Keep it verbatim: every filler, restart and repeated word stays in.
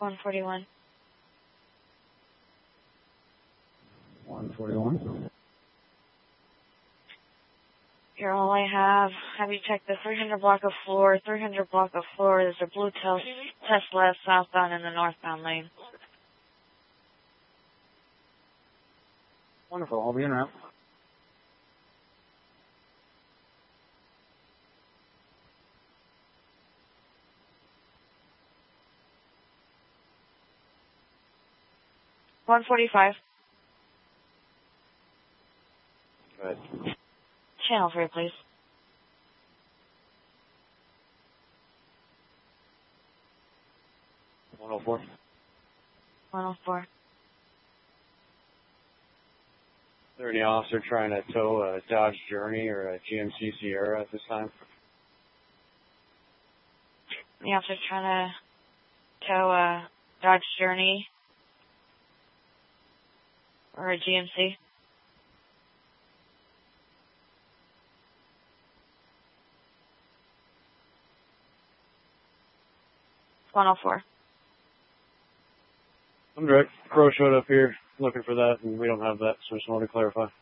one forty-one. one forty-one. Here, all I have, have you check the three hundred block of floor, three hundred block of floor. There's a blue tes Tesla southbound in the northbound lane. Wonderful. I'll be in route. one forty-five. Go ahead. Channel three, please. one oh four. one oh four. Is there any officer trying to tow a Dodge Journey or a G M C Sierra at this time? The officer's trying to tow a Dodge Journey or a G M C. one oh four. I'm direct. Crow showed up here looking for that, and we don't have that, so I just wanted to clarify.